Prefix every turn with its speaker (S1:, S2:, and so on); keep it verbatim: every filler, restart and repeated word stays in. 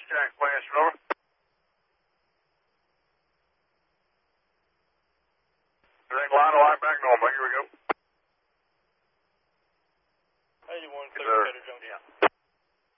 S1: Jack Blanchard, over. Everything line of light back normal. Here we go.
S2: eighty-one,
S1: Yes, sir.
S2: Junction.